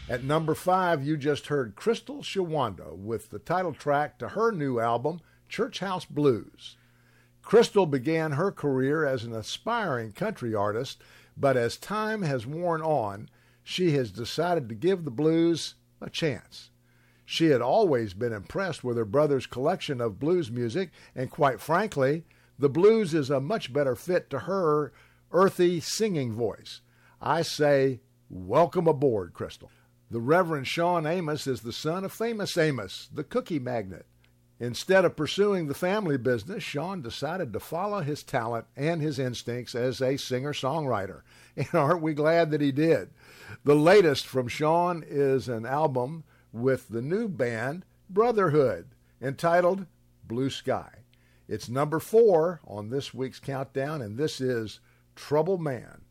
At number 5, you just heard Crystal Shawanda with the title track to her new album, Church House Blues. Crystal began her career as an aspiring country artist, but as time has worn on, she has decided to give the blues a chance. She had always been impressed with her brother's collection of blues music, and quite frankly, the blues is a much better fit to her earthy singing voice. I say, welcome aboard, Crystal. The Reverend Sean Amos is the son of famous Amos, the cookie magnate. Instead of pursuing the family business, Sean decided to follow his talent and his instincts as a singer-songwriter. And aren't we glad that he did? The latest from Sean is an album with the new band Brotherhood, entitled Blue Sky. It's number 4 on this week's countdown, and this is Trouble Man.